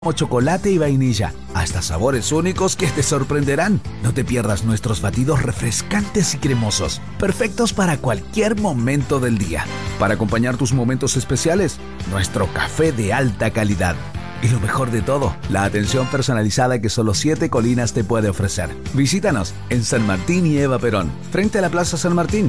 como chocolate y vainilla, hasta sabores únicos que te sorprenderán. No te pierdas nuestros batidos refrescantes y cremosos, perfectos para cualquier momento del día. Para acompañar tus momentos especiales, nuestro café de alta calidad. Y lo mejor de todo, la atención personalizada que solo 7 Colinas te puede ofrecer. Visítanos en San Martín y Eva Perón, frente a la Plaza San Martín.